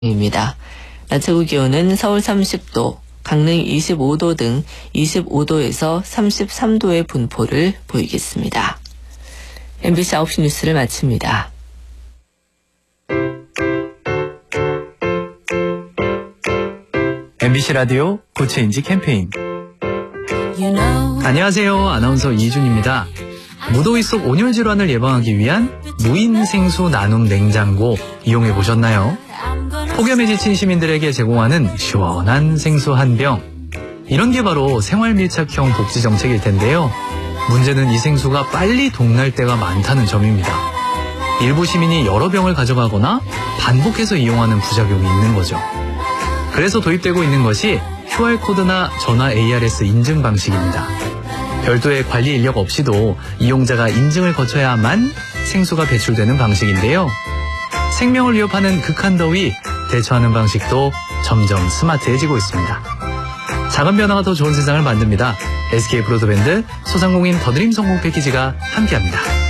입니다. 낮 최고 기온은 서울 30도, 강릉 25도 등 25도에서 33도의 분포를 보이겠습니다. MBC 9시 뉴스를 마칩니다. MBC 라디오 고체인지 캠페인. 안녕하세요. 아나운서 이준입니다. 무더위 속 온열 질환을 예방하기 위한 무인 생수 나눔 냉장고 이용해 보셨나요? 폭염에 지친 시민들에게 제공하는 시원한 생수 한 병. 이런 게 바로 생활 밀착형 복지 정책일 텐데요. 문제는 이 생수가 빨리 동날 때가 많다는 점입니다. 일부 시민이 여러 병을 가져가거나 반복해서 이용하는 부작용이 있는 거죠. 그래서 도입되고 있는 것이 QR코드나 전화 ARS 인증 방식입니다. 별도의 관리 인력 없이도 이용자가 인증을 거쳐야만 생수가 배출되는 방식인데요. 생명을 위협하는 극한 더위 대처하는 방식도 점점 스마트해지고 있습니다. 작은 변화가 더 좋은 세상을 만듭니다. SK 브로드밴드 소상공인 더드림 성공 패키지가 함께합니다.